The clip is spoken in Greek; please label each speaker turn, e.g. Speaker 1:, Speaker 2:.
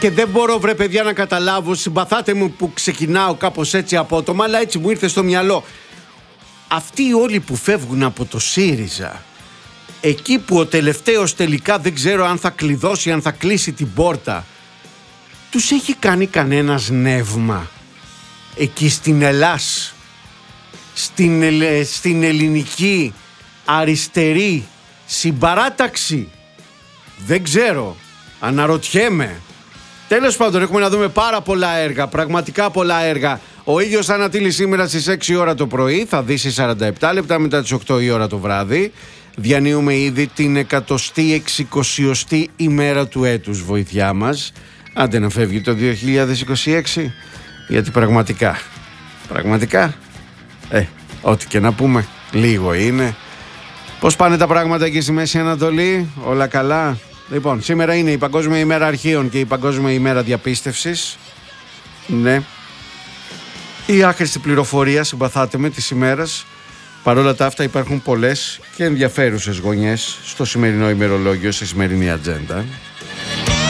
Speaker 1: Και δεν μπορώ, βρε παιδιά, να καταλάβω. Συμπαθάτε μου που ξεκινάω κάπως έτσι απότομα, αλλά έτσι μου ήρθε στο μυαλό. Αυτοί όλοι που φεύγουν από το ΣΥΡΙΖΑ, εκεί που ο τελευταίος τελικά δεν ξέρω αν θα κλειδώσει, αν θα κλείσει την πόρτα, τους έχει κάνει κανένας νεύμα εκεί στην Ελλάς, στην ελληνική αριστερή συμπαράταξη? Δεν ξέρω, αναρωτιέμαι. Τέλος πάντων, έχουμε να δούμε πάρα πολλά έργα, πραγματικά πολλά έργα. Ο ήλιος θα ανατείλει σήμερα στις 6 ώρα το πρωί, θα δύσει 47 λεπτά μετά τις 8 η ώρα το βράδυ. Διανύουμε ήδη την 160η ημέρα του έτους, βοηθιά μας. Άντε να φεύγει το 2026, γιατί πραγματικά, ό,τι και να πούμε, λίγο είναι. Πώς πάνε τα πράγματα εκεί στη Μέση Ανατολή, όλα καλά? Λοιπόν, σήμερα είναι η Παγκόσμια ημέρα αρχείων και η Παγκόσμια ημέρα διαπίστευσης. Ναι. Η άχρηστη πληροφορία, συμπαθάτε με, της ημέρας. Παρ' όλα τα αυτά υπάρχουν πολλές και ενδιαφέρουσες γωνιές στο σημερινό ημερολόγιο, στη σημερινή ατζέντα.